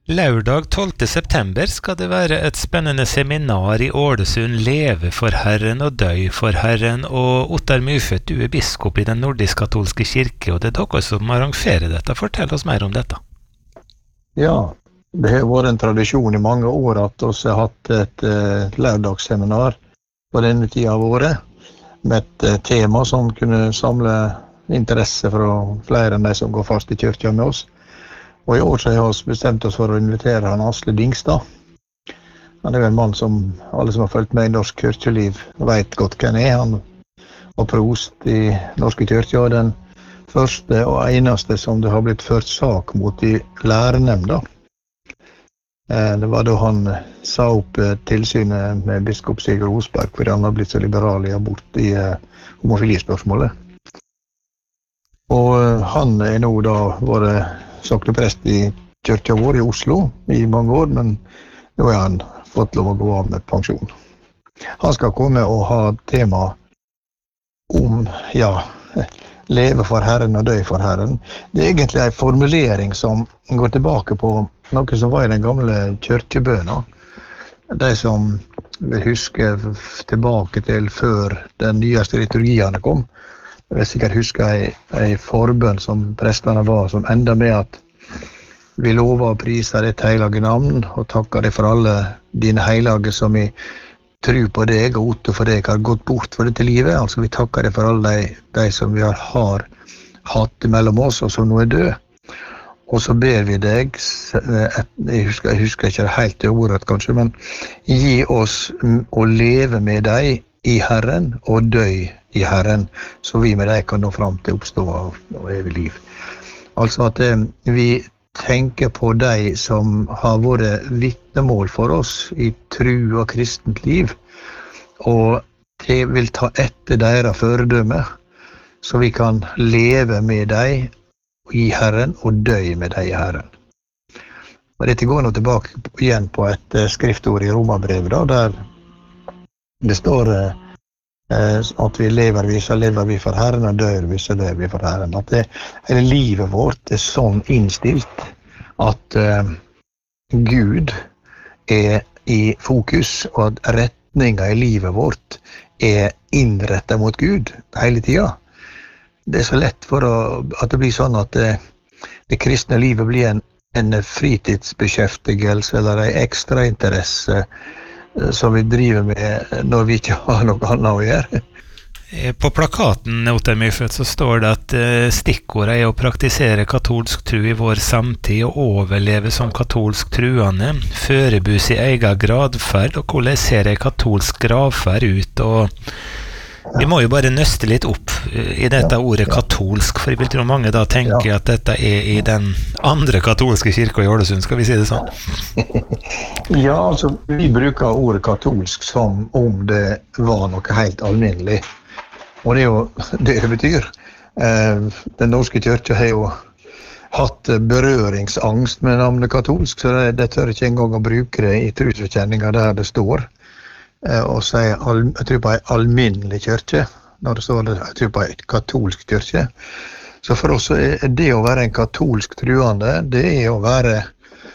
Lørdag 12. september skal det være et spennende seminar i Ålesund, Leve for Herren og døy for Herren, og Ottar Myrfødt, du er biskop i den nordisk-katolske kirke, og det er dere som arrangerer dette. Fortell oss mer om dette. Ja, det har vært en tradisjon i mange år at vi har hatt et lørdagsseminar på denne tida av året, med et tema som kunne samle interesse fra flere enn de som går fast i kirka med oss. Og i år så har vi bestemt oss for å invitere han Asle Dingstad. Han er jo en mann som alle som har fulgt med i norsk kirkeliv vet godt hvem er. Han var prost i norske kirker, og den første og eneste som det har blitt ført sak mot i lærenemnda. Det var da han sa opp tilsynet med biskop Sigurd Osberg, fordi han har blitt så liberal i abort i homofilispørsmålet. Og han er nå da vært sokneprest i kirka vår i Oslo i mange år, men nå har han fått lov å gå av med pensjon. Han skal komme og ha tema om, leve for Herren og dø for Herren. Det er egentlig en formulering som går tilbake på noe som var i den gamle kirkebøna. De som vil huske tilbake til før den nyeste liturgiene kom, jeg vil sikkert huske en forbønn som prestene var, som enda med at vi lover og priser ditt heilige navn, og takker deg for alle dine heilige som i tro på deg og ote for deg har gått bort for dette livet. Altså vi takker deg for alle de som vi har hatt mellom oss, og som nå er død. Og så ber vi deg, jeg husker ikke helt det ordet kanskje, men gi oss å leve med deg i Herren og dø i Herren, så vi med deg kan nå fram til oppstå og evig liv. Altså at vi tenker på deg som har vært vitnemål for oss i tro og kristent liv, og vil ta etter deres føredømme, så vi kan leve med deg i Herren og dø med deg i Herren. Og dette går nå tilbake igjen på et skriftord i Romerbrevet, der det står at vi lever vi, så lever vi for Herren, og dør vi, så dør vi for Herren. At hele livet vårt er sånn innstilt at Gud er i fokus, og at retningen i livet vårt er innrettet mot Gud hele tida. Det er så lett for at det blir sånn at det kristne livet blir en fritidsbeskjeftigelse eller en ekstra interesse som vi driver med når vi ikke har noe annet å gjøre. På plakaten Ottar Myrfødt så står det at stikkordet er å praktisere katolsk tro i vår samtid og overleve som katolsk truende, førebus i egen gradferd, og hvordan ser en katolsk gravferd ut, og vi må jo bare nøste litt opp i dette ordet katolsk, for jeg vil tro mange da tenker at dette er i den andre katolske kirka i Ålesund, skal vi si det sånn? Ja, altså, vi bruker ordet katolsk som om det var noe helt alminnelig. Og det er jo det det betyr. Den norske kirka har jo hatt berøringsangst med navnet katolsk, så det tør ikke engang å bruke det i trosbekjenninga der det står. Og sier, jeg tror på en alminnelig kirke, når det står det, jeg tror på en katolsk kirke. Så for oss er det å være en katolsk truende, det er å være